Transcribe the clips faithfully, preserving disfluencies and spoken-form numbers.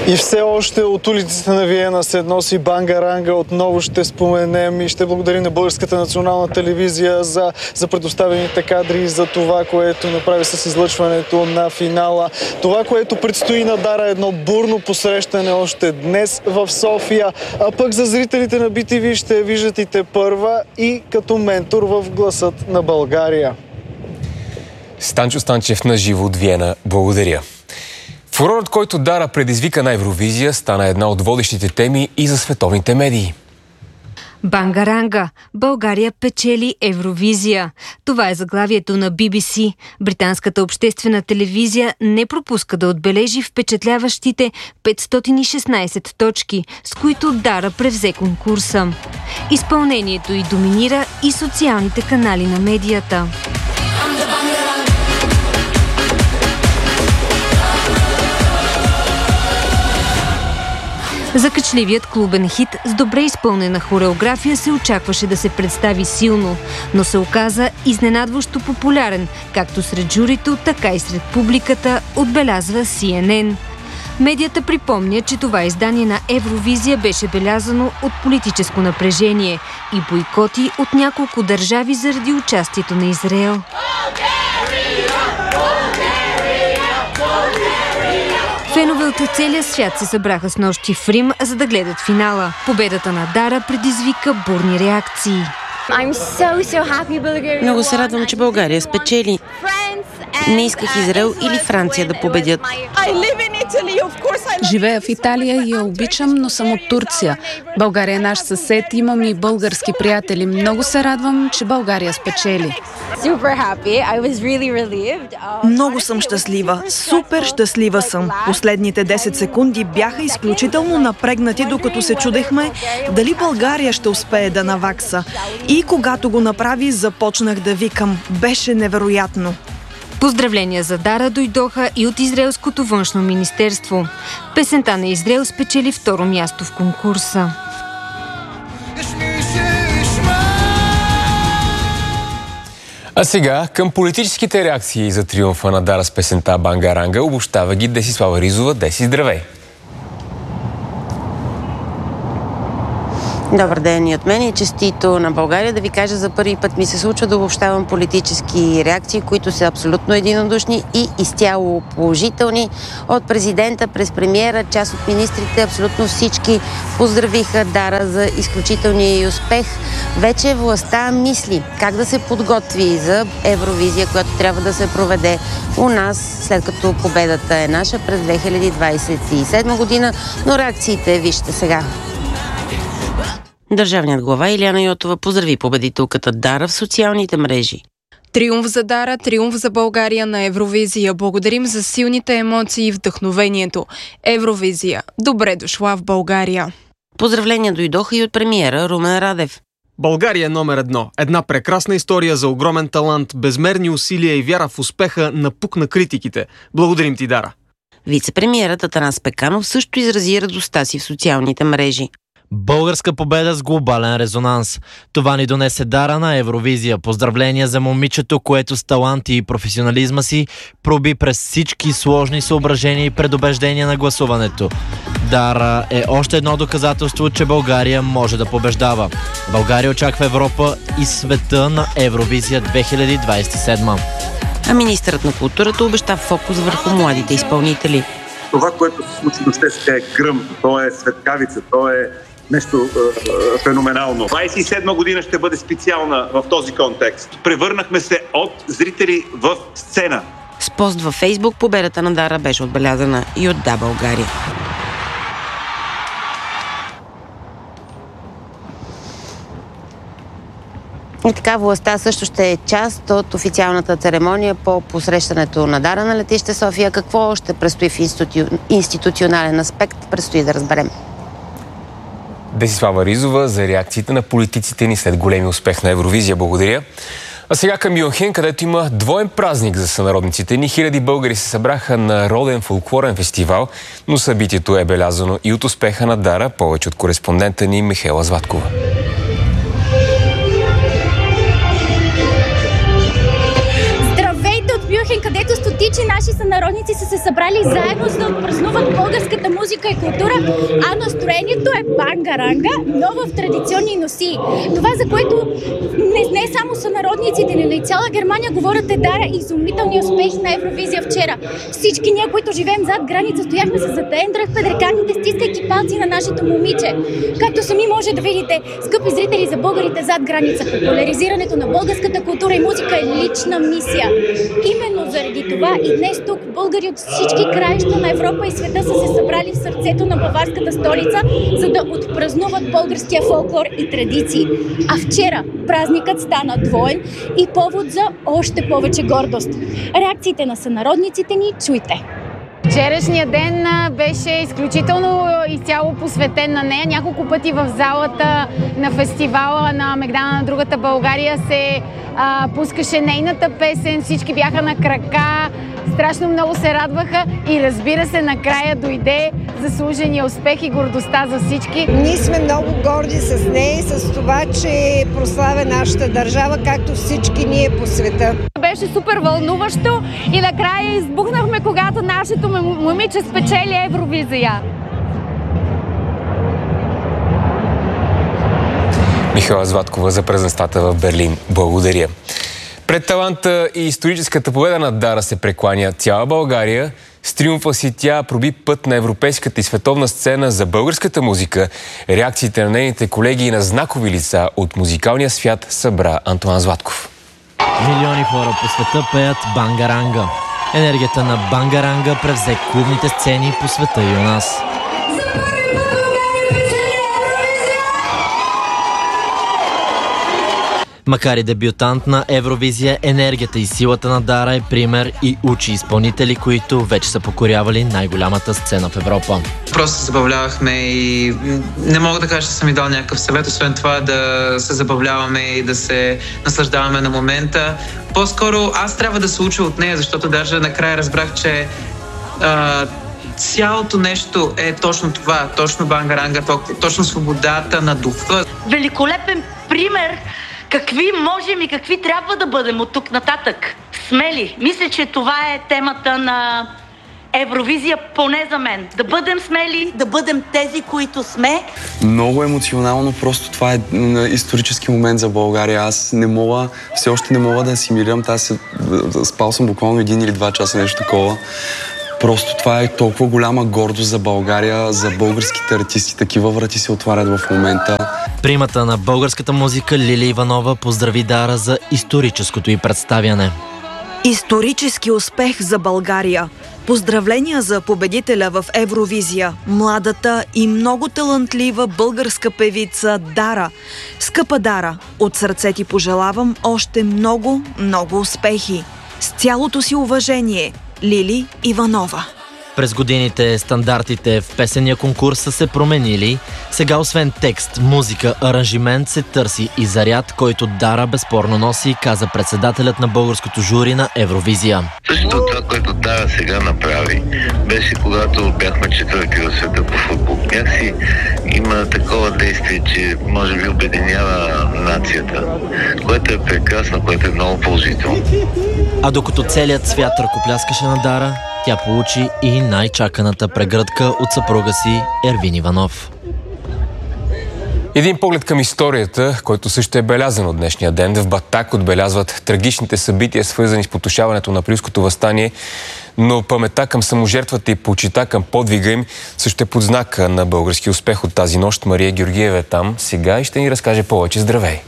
И все още от улиците на Виена се носи бангаранга. Отново ще споменем и ще благодарим на Българската национална телевизия за, за предоставените кадри, за това, което направи с излъчването на финала. Това, което предстои на Дара, едно бурно посрещане още днес в София. А пък за зрителите на Би Ти Ви ще виждат и те първа и като ментор в Гласът на България. Станчо Станчев на живо от Виена. Благодаря. Фурорът, който Дара предизвика на Евровизия, стана една от водещите теми и за световните медии. Бангаранга. България печели Евровизия. Това е заглавието на Би Би Си. Британската обществена телевизия не пропуска да отбележи впечатляващите петстотин и шестнадесет точки, с които Дара превзе конкурса. Изпълнението й доминира и социалните канали на медията. Закачливият клубен хит с добре изпълнена хореография се очакваше да се представи силно, но се оказа изненадващо популярен, както сред журито, така и сред публиката, отбелязва Си Ен Ен. Медията припомня, че това издание на Евровизия беше белязано от политическо напрежение и бойкоти от няколко държави заради участието на Израел. Фенове от целия свят се събраха снощи в Рим, за да гледат финала. Победата на Дара предизвика бурни реакции. So, so Много се радвам, че България спечели. Не исках Израел или Франция да победят. Живея в Италия и я обичам, но съм от Турция. България е наш съсед, имам и български приятели. Много се радвам, че България спечели. Много съм щастлива. Супер щастлива съм. Последните десет секунди бяха изключително напрегнати, докато се чудехме дали България ще успее да навакса. И когато го направи, започнах да викам. Беше невероятно. Поздравления за Дара дойдоха и от Израелското външно министерство. Песента на Израел спечели второ място в конкурса. А сега към политическите реакции за триумфа на Дара с песента Бангаранга. Обобщава ги Десислава Ризова. Деси, здравей! Добър ден и от мен и честито на България. Да ви кажа, за първи път ми се случва да обобщавам политически реакции, които са абсолютно единодушни и изцяло положителни. От президента през премиера, част от министрите, абсолютно всички поздравиха Дара за изключителния й успех. Вече властта мисли как да се подготви за Евровизия, която трябва да се проведе у нас, след като победата е наша през две хиляди двадесет и седма година. Но реакциите вижте сега. Държавният глава Илияна Йотова поздрави победителката Дара в социалните мрежи. Триумф за Дара, триумф за България на Евровизия. Благодарим за силните емоции и вдъхновението. Евровизия. Добре дошла в България. Поздравления дойдоха и от премиера Румен Радев. България е номер едно. Една прекрасна история за огромен талант, безмерни усилия и вяра в успеха напукна критиките. Благодарим ти, Дара. Вице-премиерът Атанас Пеканов също изрази радостта си в социалните мрежи. Българска победа с глобален резонанс. Това ни донесе Дара на Евровизия. Поздравления за момичето, което с талант и професионализма си проби през всички сложни съображения и предубеждения на гласуването. Дара е още едно доказателство, че България може да побеждава. България очаква Европа и света на Евровизия две хиляди двадесет и седма. А министърът на културата обеща фокус върху младите изпълнители. Това, което се случи до днес, е гръм, то е светкавица, то е нещо е, феноменално. двадесет и седма година ще бъде специална в този контекст. Превърнахме се от зрители в сцена. С пост във Фейсбук победата на Дара беше отбелязана и от Да, България. И така, властта също ще е част от официалната церемония по посрещането на Дара на летище София. Какво още предстои в институ... институционален аспект, предстои да разберем. Десислава Ризова за реакциите на политиците ни след големи успех на Евровизия. Благодаря. А сега към Мюнхен, където има двоен празник за сънародниците ни. Хиляди българи се събраха на роден фолклорен фестивал, но събитието е белязано и от успеха на Дара, повече от кореспондента ни Михаела Зваткова. Където стотици наши сънародници са се събрали заедно, за да отпразнуват българската музика и култура, а настроението е бангаранга, но в традиционни носи. Това, за което не, не само сънародниците, но и цяла Германия говорят, е Дара и изумителни успехи на Евровизия вчера. Всички ние, които живеем зад граница, стояхме се зад ендрах педреканите, стискайки палци на нашето момиче. Както сами може да видите, скъпи зрители, за българите зад граница, популяризирането на българската култура и музика е лична мисия. Именно заради това и днес тук българи от всички краища на Европа и света са се събрали в сърцето на баварската столица, за да отпразнуват българския фолклор и традиции. А вчера празникът стана двоен и повод за още повече гордост. Реакциите на сънародниците ни чуйте. Вчерашният ден беше изключително изцяло посветен на нея. Няколко пъти в залата на фестивала на Мегдана на другата България се а, пускаше нейната песен, всички бяха на крака, страшно много се радваха и разбира се, накрая дойде заслужения успех и гордостта за всички. Ние сме много горди с нея и с това, че прославя нашата държава, както всички ние по света. Беше супер вълнуващо и накрая избухнахме, когато нашето момиче спечели Евровизия. Михаела Златкова за празненствата в Берлин. Благодаря. Пред таланта и историческата победа на Дара се прекланя цяла България. С триумфа си тя проби път на европейската и световна сцена за българската музика. Реакциите на нейните колеги и на знакови лица от музикалния свят събра Антоан Златков. Милиони хора по света пеят бангаранга. Енергията на бангаранга превзе клубните сцени по света и у нас. Макар и дебютант на Евровизия, енергията и силата на Дара е пример и учи изпълнители, които вече са покорявали най-голямата сцена в Европа. Просто се забавлявахме и не мога да кажа, че съм ми дал някакъв съвет, освен това да се забавляваме и да се наслаждаваме на момента. По-скоро аз трябва да се уча от нея, защото даже накрая разбрах, че а, цялото нещо е точно това, точно бангаранга, точно свободата на духа. Великолепен пример какви можем и какви трябва да бъдем от тук нататък. Смели. Мисля, че това е темата на Евровизия, поне за мен. Да бъдем смели, да бъдем тези, които сме. Много емоционално, просто това е исторически момент за България. Аз не мога, все още не мога да асимилирам. Аз спал съм буквално един или два часа, нещо такова. Просто това е толкова голяма гордост за България, за българските артисти. Такива врати се отварят в момента. Примата на българската музика Лили Иванова поздрави Дара за историческото й представяне. Исторически успех за България. Поздравления за победителя в Евровизия, младата и много талантлива българска певица Дара. Скъпа Дара, от сърце ти пожелавам още много, много успехи. С цялото си уважение, Лили Иванова. През годините стандартите в песения конкурс са се променили. Сега освен текст, музика, аранжимент се търси и заряд, който Дара безспорно носи, каза председателят на българското жури на Евровизия. Същото това, което Дара сега направи, беше когато бяхме четвърти в света по футбол. Някакси има такова действие, че може би обединява нацията, което е прекрасно, което е много положително. А докато целият свят ръкопляскаше на Дара, тя получи и най-чаканата прегръдка от съпруга си Ервин Иванов. Един поглед към историята, който също е белязан от днешния ден. В Батак отбелязват трагичните събития, свързани с потушаването на Априлското въстание, но паметта към саможертвата и почита към подвига им също е под знака на български успех от тази нощ. Мария Георгиева е там сега и ще ни разкаже повече. Здравей!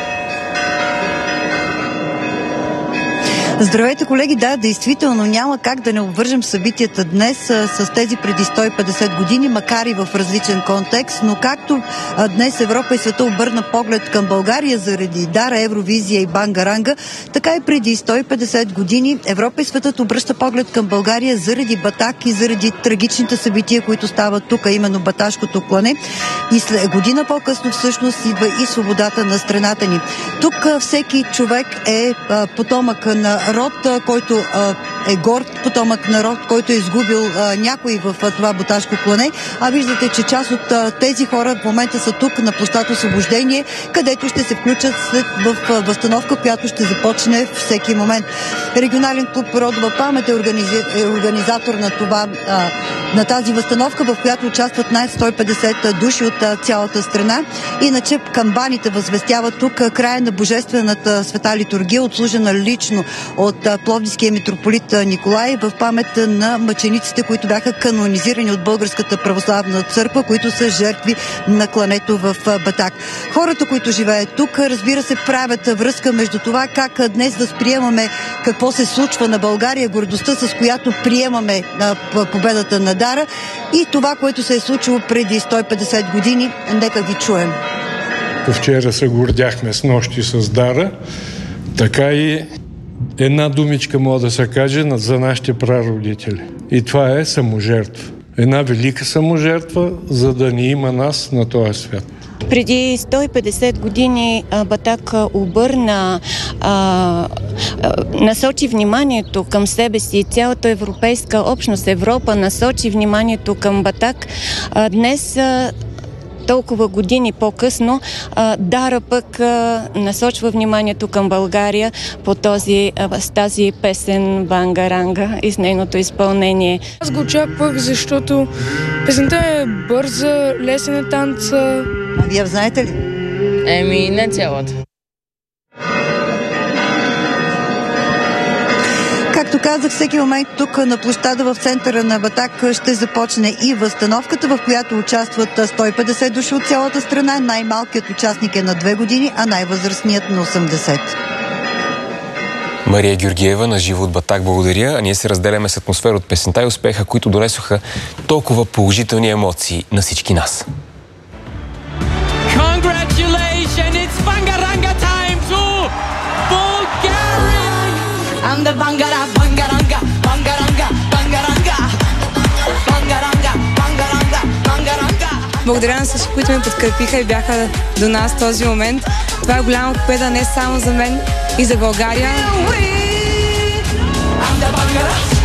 Здравейте, колеги! Да, действително няма как да не обвържем събитията днес а, с тези преди сто и петдесет години, макар и в различен контекст, но както а, днес Европа и света обърна поглед към България заради Дара, Евровизия и бангаранга, така и преди сто и петдесет години Европа и светът обръща поглед към България заради Батак и заради трагичните събития, които стават тук, именно Баташкото клане. И след година по-късно всъщност идва и свободата на страната ни. Тук а, всеки човек е а, потомък на род, който е горд потомък на род, който е изгубил някой в това боташко клане. А виждате, че част от тези хора в момента са тук на площад Освобождение, където ще се включат след в възстановка, която ще започне всеки момент. Регионален клуб Родова памет е, организи... е организатор на това, на тази възстановка, в която участват над сто и петдесет души от цялата страна. Иначе камбаните възвестяват тук края на божествената света литургия, отслужена лично от пловдивския митрополит Николай в памет на мъчениците, които бяха канонизирани от Българската православна църква, които са жертви на клането в Батак. Хората, които живеят тук, разбира се, правят връзка между това как днес възприемаме какво се случва на България, гордостта, с която приемаме победата на Дара, и това, което се е случило преди сто и петдесет години. Нека ги чуем. Вчера се гордяхме с нощи с Дара, така и една думичка мога да се каже за нашите прародители. И това е саможертва. Една велика саможертва, за да ни има нас на този свят. Преди сто и петдесет години Батак обърна, а, а, насочи вниманието към себе си. Цялата европейска общност, Европа насочи вниманието към Батак. А, днес а, толкова години по-късно, Дара пък насочва вниманието към България по този, с тази песен Банга-ранга и с нейното изпълнение. Аз го очаквах, защото песента е бърза, лесен е танца. А вие знаете ли? Еми, не цялата. Както казах, всеки момент тук на площада в центъра на Батак ще започне и възстановката, в която участват сто и петдесет души от цялата страна. Най-малкият участник е на две години, а най-възрастният на осемдесет. Мария Георгиева на живо от Батак, благодаря. А ние се разделяме с атмосфера от песента и успеха, които донесоха толкова положителни емоции на всички нас. Congratulations! It's Bangaranga time to Bulgaria! I'm the Bangara, Bangaranga, Bangaranga, Bangaranga, Bangaranga, Bangaranga, Bangaranga. Благодаря на всички, които ме подкрепиха и бяха до нас в този момент. Това е голяма победа не само за мен, и за България. I'm the Bangara.